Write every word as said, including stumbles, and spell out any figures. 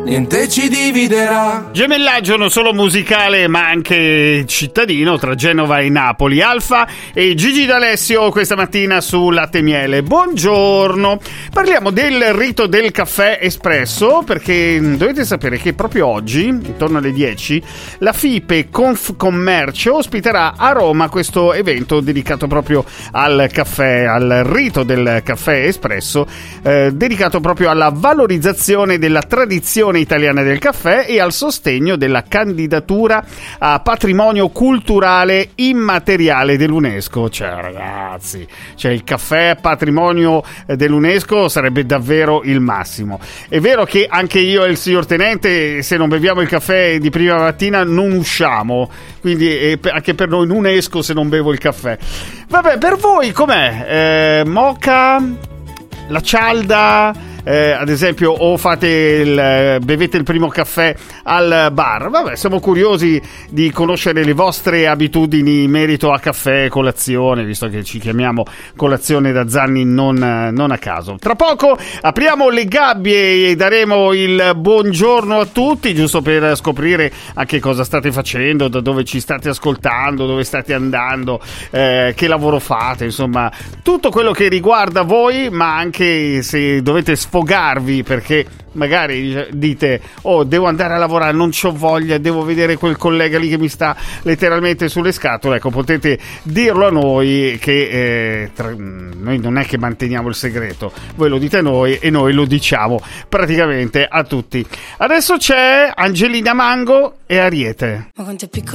niente ci dividerà. Gemellaggio non solo musicale ma anche cittadino tra Genova e Napoli. Alfa e Gigi D'Alessio questa mattina su Latte e Miele. Buongiorno. Parliamo del rito del caffè espresso, perché dovete sapere che proprio oggi, intorno alle dieci, la FIPE Confcommercio ospiterà a Roma questo evento dedicato proprio al caffè, al rito del caffè espresso, eh, dedicato proprio alla valorizzazione della tradizione italiana del caffè e al sostegno della candidatura a patrimonio culturale immateriale dell'UNESCO. Cioè ragazzi, cioè il caffè patrimonio dell'UNESCO sarebbe davvero il massimo. È vero che anche io e il signor Tenente, se non beviamo il caffè di prima mattina non usciamo, quindi eh, anche per noi non esco se non bevo il caffè. Vabbè, per voi com'è? Eh, moka? La cialda? Eh, ad esempio, o fate il, bevete il primo caffè al bar? Vabbè, siamo curiosi di conoscere le vostre abitudini in merito a caffè e colazione, visto che ci chiamiamo colazione da Zanni non, non a caso. Tra poco apriamo le gabbie e daremo il buongiorno a tutti, giusto per scoprire a che cosa state facendo, da dove ci state ascoltando, dove state andando, eh, che lavoro fate, insomma tutto quello che riguarda voi, ma anche se dovete sfogarvi perché magari dite oh devo andare a lavorare, non c'ho voglia, devo vedere quel collega lì che mi sta letteralmente sulle scatole. Ecco, potete dirlo a noi che eh, tra, noi non è che manteniamo il segreto, voi lo dite a noi e noi lo diciamo praticamente a tutti. Adesso c'è Angelina Mango e Ariete. Ma quanto è piccolo